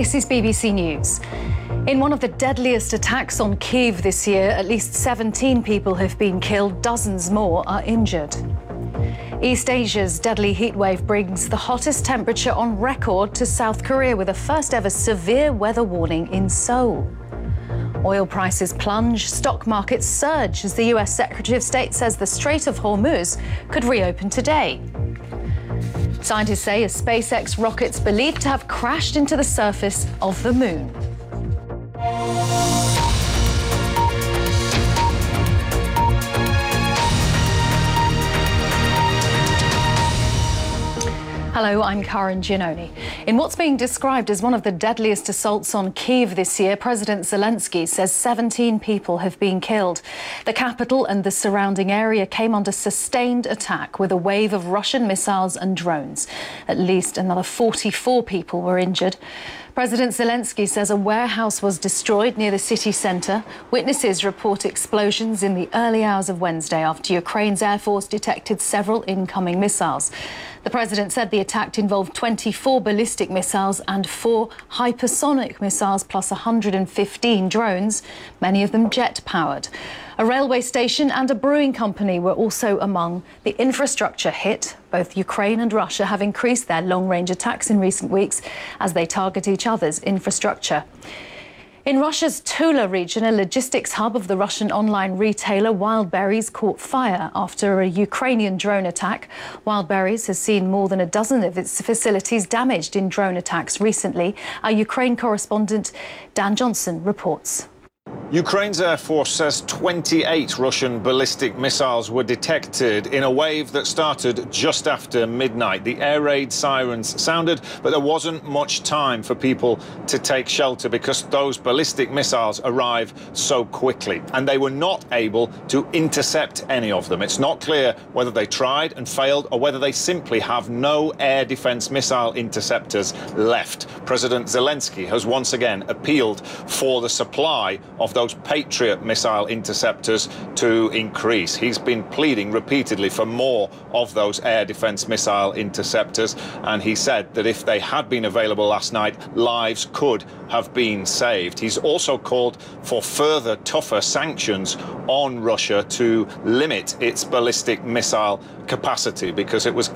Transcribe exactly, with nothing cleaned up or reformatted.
This is B B C News. In one of the deadliest attacks on Kyiv this year, at least seventeen people have been killed, dozens more are injured. East Asia's deadly heatwave brings the hottest temperature on record to South Korea, with a first ever severe weather warning in Seoul. Oil prices plunge, stock markets surge as the U S Secretary of State says the Strait of Hormuz could reopen today. Scientists say a SpaceX rocket's believed to have crashed into the surface of the moon. Hello, I'm Karen Giannoni. In what's being described as one of the deadliest assaults on Kyiv this year, President Zelensky says seventeen people have been killed. The capital and the surrounding area came under sustained attack with a wave of Russian missiles and drones. At least another forty-four people were injured. President Zelensky says a warehouse was destroyed near the city centre. Witnesses report explosions in the early hours of Wednesday after Ukraine's Air Force detected several incoming missiles. The president said the attack involved twenty-four ballistic missiles and four hypersonic missiles, plus one hundred fifteen drones, many of them jet-powered. A railway station and a brewing company were also among the infrastructure hit. Both Ukraine and Russia have increased their long-range attacks in recent weeks as they target each other's infrastructure. In Russia's Tula region, a logistics hub of the Russian online retailer Wildberries caught fire after a Ukrainian drone attack. Wildberries has seen more than a dozen of its facilities damaged in drone attacks recently. Our Ukraine correspondent Dan Johnson reports. Ukraine's Air Force says twenty-eight Russian ballistic missiles were detected in a wave that started just after midnight. The air raid sirens sounded, but there wasn't much time for people to take shelter because those ballistic missiles arrive so quickly, and they were not able to intercept any of them. It's not clear whether they tried and failed or whether they simply have no air defense missile interceptors left. President Zelensky has once again appealed for the supply of those Patriot missile interceptors to increase. He's been pleading repeatedly for more of those air defense missile interceptors, and he said that if they had been available last night, lives could have been saved. He's also called for further tougher sanctions on Russia to limit its ballistic missile capacity, because it was